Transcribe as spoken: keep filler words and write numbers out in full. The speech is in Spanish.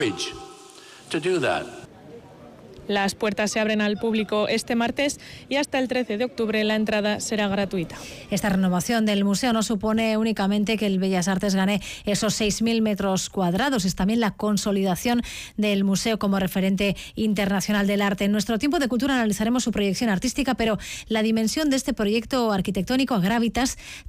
to do that. Las puertas se abren al público este martes y hasta el trece de octubre la entrada será gratuita. Esta renovación del museo no supone únicamente que el Bellas Artes gane esos seis mil metros cuadrados, es también la consolidación del museo como referente internacional del arte. En nuestro tiempo de cultura analizaremos su proyección artística, pero la dimensión de este proyecto arquitectónico, Gravitas,